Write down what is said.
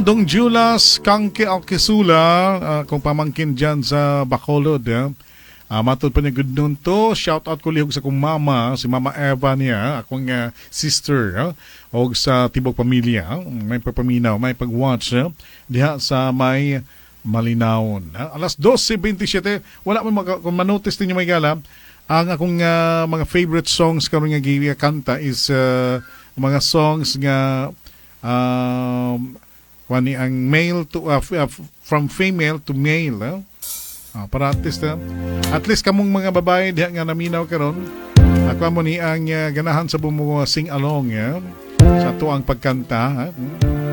Dong Julas, Kangke Alkisula, kung pamangkin dyan sa Bacolod. Matod pa niya good noon to. Shout out ko lihog sa kong mama, si Mama Eva niya, akong sister, o sa tibok pamilya. May papaminaw, may pag-watch diha sa may Malinawon. Alas 12:27, wala mo kung manotice ninyo may gala, ang akong mga favorite songs karon nga kanta is mga songs nga kani ang male to from female to male para at least kamong mga babae diha nga naminaw karon ako mo ni ang ganahan sa bumuwa sing along sa tuang pagkanta